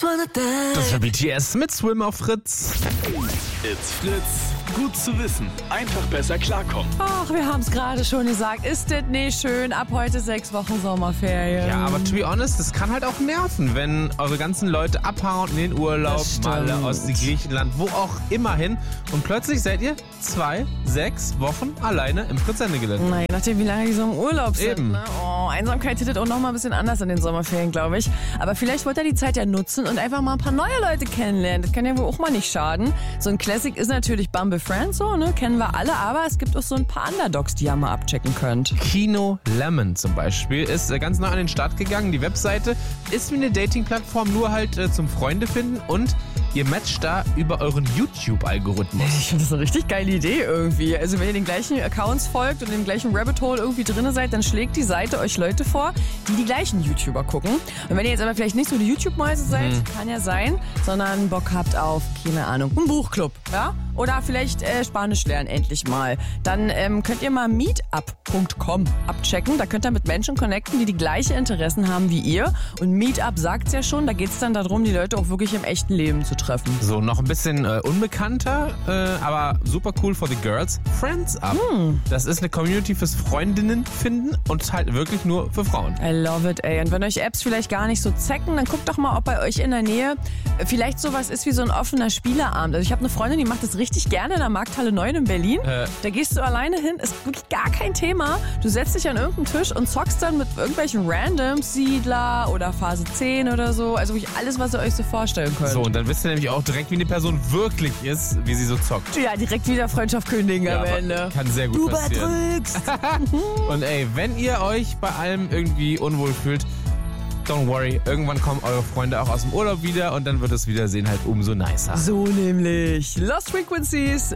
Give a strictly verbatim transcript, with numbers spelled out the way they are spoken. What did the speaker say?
Das war B T S mit Swim auf Fritz. It's Fritz. Gut zu wissen. Einfach besser klarkommen. Ach, wir haben es gerade schon gesagt. Ist das nicht schön? Ab heute sechs Wochen Sommerferien. Ja, aber to be honest, das kann halt auch nerven, wenn eure ganzen Leute abhauen in den Urlaub, Das stimmt. Malle, Ostsee, Griechenland, wo auch immer hin. Und plötzlich seid ihr zwei, sechs Wochen alleine im Fritz-Sende-Gelände. Na, je nachdem, wie lange die so im Urlaub sind. Eben. Ne? Oh, Einsamkeit hittet auch noch mal ein bisschen anders in den Sommerferien, glaube ich. Aber vielleicht wollt ihr die Zeit ja nutzen und einfach mal ein paar neue Leute kennenlernen. Das kann ja wohl auch mal nicht schaden. So ein Classic ist natürlich Bumble Friends, so, ne? Kennen wir alle. Aber es gibt auch so ein paar Underdogs, die ihr mal abchecken könnt. Kino Lemon zum Beispiel ist äh, ganz neu an den Start gegangen. Die Webseite ist wie eine Dating-Plattform, nur halt äh, zum Freunde finden und ihr matcht da über euren YouTube-Algorithmus. Ich finde das eine richtig geile Idee irgendwie. Also wenn ihr den gleichen Accounts folgt und in dem gleichen Rabbit Hole irgendwie drin seid, dann schlägt die Seite euch Leute vor, die die gleichen YouTuber gucken. Und wenn ihr jetzt aber vielleicht nicht so die YouTube-Mäuse seid, mhm. kann ja sein, sondern Bock habt auf, keine Ahnung, einen Buchclub, ja? Oder vielleicht äh, Spanisch lernen endlich mal. Dann ähm, könnt ihr mal meetup punkt com abchecken. Da könnt ihr mit Menschen connecten, die die gleichen Interessen haben wie ihr. Und Meetup sagt's ja schon, da geht's dann darum, die Leute auch wirklich im echten Leben zu treffen. So, noch ein bisschen äh, unbekannter, äh, aber super cool for the girls. Friends Up. Hm. Das ist eine Community fürs Freundinnen finden und halt wirklich nur für Frauen. I love it, ey. Und wenn euch Apps vielleicht gar nicht so zecken, dann guckt doch mal, ob bei euch in der Nähe vielleicht sowas ist wie so ein offener Spieleabend. Also ich habe eine Freundin, die macht das richtig gerne in der Markthalle neun in Berlin. Äh. Da gehst du alleine hin, ist wirklich gar kein Thema. Du setzt dich an irgendeinen Tisch und zockst dann mit irgendwelchen Randoms, Siedler oder Phase zehn oder so. Also wirklich alles, was ihr euch so vorstellen könnt. So, und dann wisst ihr nämlich auch direkt, wie eine Person wirklich ist, wie sie so zockt. Ja, direkt wieder Freundschaft kündigen ja, am Ende. Kann sehr gut du passieren. Und ey, wenn ihr euch bei allem irgendwie unwohl fühlt, don't worry, irgendwann kommen eure Freunde auch aus dem Urlaub wieder und dann wird das Wiedersehen halt umso nicer. So nämlich. Lost Frequencies